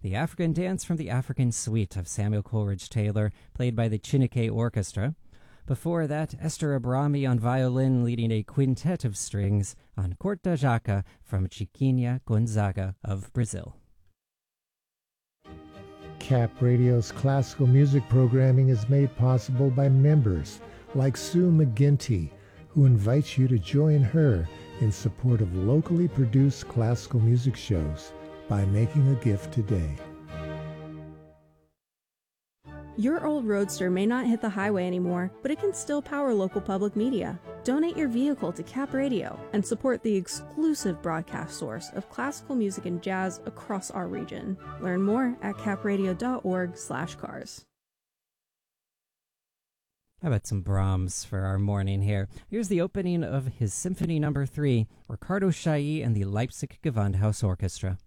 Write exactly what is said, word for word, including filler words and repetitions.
the African Dance from the African Suite of Samuel Coleridge Taylor, played by the Chineke Orchestra. Before that, Esther Abrami on violin leading a quintet of strings on Corta Jaca from Chiquinha Gonzaga of Brazil. Cap Radio's classical music programming is made possible by members like Sue McGinty, who invites you to join her in support of locally produced classical music shows by making a gift today. Your old Roadster may not hit the highway anymore, but it can still power local public media. Donate your vehicle to Cap Radio and support the exclusive broadcast source of classical music and jazz across our region. Learn more at capradio.org slash cars. How about some Brahms for our morning here? Here's the opening of his Symphony Number three, Ricardo Chailly and the Leipzig Gewandhaus Orchestra.